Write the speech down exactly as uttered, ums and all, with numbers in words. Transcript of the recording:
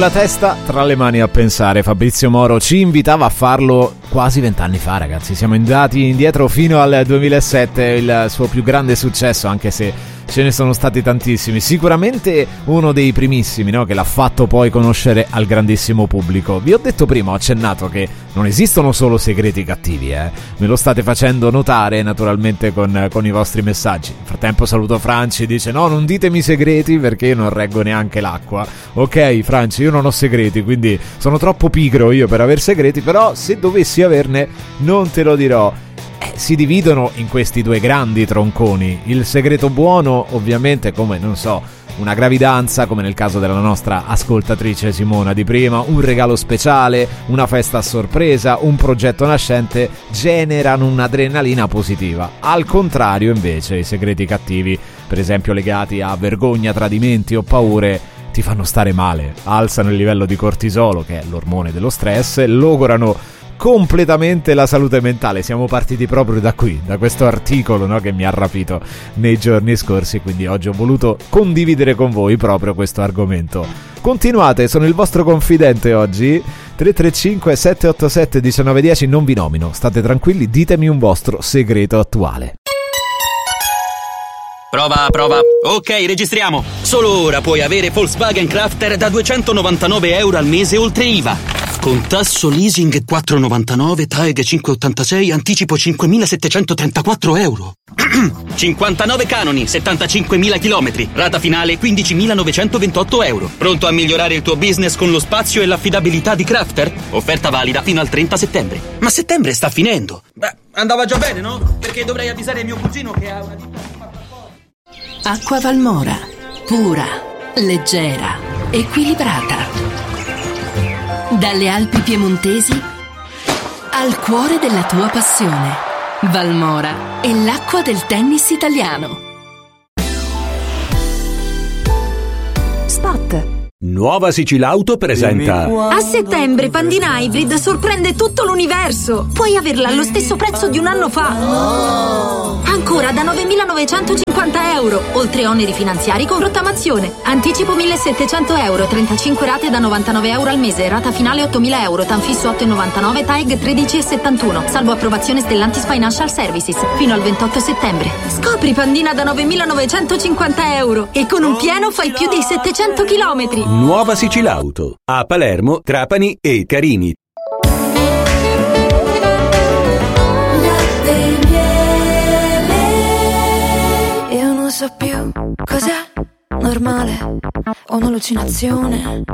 la testa tra le mani a pensare. Fabrizio Moro ci invitava a farlo quasi vent'anni fa, ragazzi. Siamo andati indietro fino al duemilasette, il suo più grande successo, anche se ce ne sono stati tantissimi. Sicuramente uno dei primissimi, no? Che l'ha fatto poi conoscere al grandissimo pubblico. Vi ho detto prima, ho accennato che non esistono solo segreti cattivi, eh? Me lo state facendo notare naturalmente con, con i vostri messaggi. Nel frattempo saluto Franci, dice no, non ditemi segreti perché io non reggo neanche l'acqua. Ok Franci, io non ho segreti, quindi sono troppo pigro io per aver segreti, però se dovessi averne non te lo dirò. Eh, si dividono in questi due grandi tronconi. Il segreto buono ovviamente, come non so, una gravidanza, come nel caso della nostra ascoltatrice Simona di prima, un regalo speciale, una festa a sorpresa, un progetto nascente, generano un'adrenalina positiva. Al contrario invece i segreti cattivi, per esempio legati a vergogna, tradimenti o paure, ti fanno stare male, alzano il livello di cortisolo, che è l'ormone dello stress, logorano completamente la salute mentale. Siamo partiti proprio da qui, da questo articolo, no, che mi ha rapito nei giorni scorsi, quindi oggi ho voluto condividere con voi proprio questo argomento. Continuate, sono il vostro confidente oggi. Tre tre cinque sette otto sette uno nove uno zero, non vi nomino, state tranquilli, ditemi un vostro segreto attuale. Prova, prova. Ok, registriamo. Solo ora puoi avere Volkswagen Crafter da duecentonovantanove euro al mese oltre I V A. Con tasso leasing quattro virgola novantanove, T A E G cinque virgola ottantasei, anticipo cinquemilasettecentotrentaquattro euro. cinquantanove canoni, settantacinquemila chilometri, rata finale quindicimilanovecentoventotto euro. Pronto a migliorare il tuo business con lo spazio e l'affidabilità di Crafter? Offerta valida fino al trenta settembre. Ma settembre sta finendo. Beh, andava già bene, no? Perché dovrei avvisare mio cugino che ha una ditta. Acqua Valmora, pura, leggera, equilibrata. Dalle Alpi piemontesi al cuore della tua passione. Valmora è l'acqua del tennis italiano. Spot. Nuova Sicilauto presenta. A settembre Pandina Hybrid sorprende tutto l'universo. Puoi averla allo stesso prezzo di un anno fa. Ancora da novemilanovecentocinquanta euro, oltre oneri finanziari con rottamazione. Anticipo millesettecento euro, trentacinque rate da novantanove euro al mese, rata finale ottomila euro, tanfisso otto virgola novantanove, T A E G tredici virgola settantuno, salvo approvazione Stellantis Financial Services, fino al ventotto settembre. Scopri Pandina da novemilanovecentocinquanta euro e con un pieno fai più dei settecento chilometri. Nuova Sicilauto, a Palermo, Trapani e Carini. Io non so più cos'è normale o un'allucinazione.